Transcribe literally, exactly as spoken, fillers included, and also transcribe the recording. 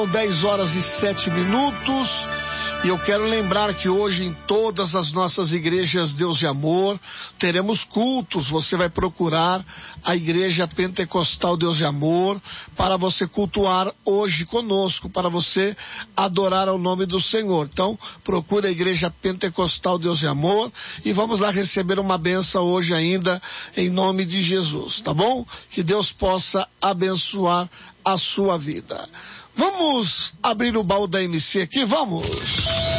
dez horas e sete minutos, e eu quero lembrar que hoje em todas as nossas igrejas Deus de Amor teremos cultos. Você vai procurar a Igreja Pentecostal Deus de Amor para você cultuar hoje conosco, para você adorar ao nome do Senhor. Então procure a Igreja Pentecostal Deus de Amor e vamos lá receber uma benção hoje ainda em nome de Jesus, tá bom? Que Deus possa abençoar a sua vida. Vamos abrir o baú da M C aqui, vamos!